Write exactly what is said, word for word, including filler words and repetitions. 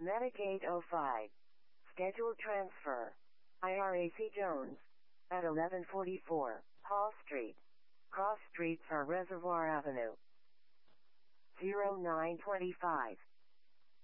Medicaid oh five. Scheduled transfer. I R A C Jones. At eleven forty-four, Hall Street. Cross streets are Reservoir Avenue. zero nine twenty-five.